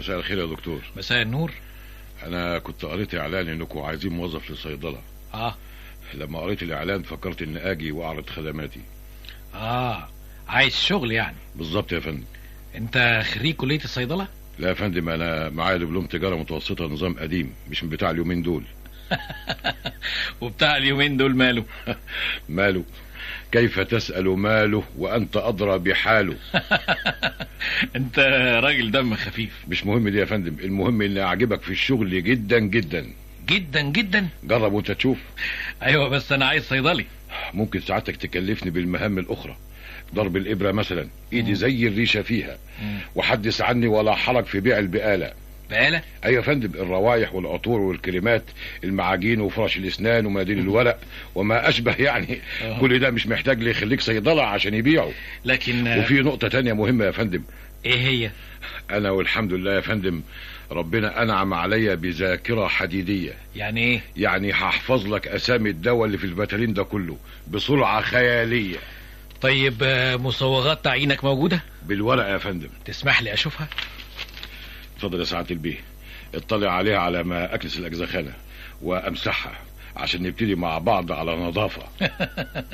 مساء الخير يا دكتور. مساء النور. انا كنت قريت اعلان انكم عايزين موظف للصيدله. لما قريت الاعلان فكرت ان اجي واعرض خدماتي. عايز شغل يعني؟ بالظبط يا فندم. انت خريج كلية الصيدلة؟ لا يا فندم، انا معايا دبلوم تجاره متوسطه نظام قديم، مش من بتاع اليومين دول. وبتاع اليومين دول ماله؟ ماله؟ كيف تسأل ماله وأنت أدرى بحاله؟ أنت راجل دم خفيف. مش مهم دي يا فندم، المهم إني أعجبك في الشغل جدا جدا جدا جدا. جرب وأنت تشوف. أيوة بس أنا عايز صيدلي. ممكن ساعتك تكلفني بالمهام الأخرى، ضرب الإبرة مثلا، إيدي زي الريشة فيها. وحدث عني ولا حرج في بيع البقالة. بقالة؟ ايوه يا فندم، الروايح والعطور والكريمات، المعاجين وفرش الاسنان ومناديل الورق وما اشبه يعني. كل ده مش محتاج لي يخليك صيدله عشان يبيعه. لكن وفي نقطه تانية مهمه يا فندم. ايه هي؟ انا والحمد لله يا فندم ربنا انعم عليا بذاكره حديديه. يعني ايه؟ يعني هحفظ لك اسامي الدواء اللي في البتالين ده كله بسرعه خياليه. طيب مصوغات تعيينك موجوده؟ بالورقه يا فندم. تسمح لي اشوفها؟ اتفضل يا سعاده البيه، اطلع عليها على ما اكنس الاجزخانه وامسحها عشان نبتدي مع بعض على نظافه.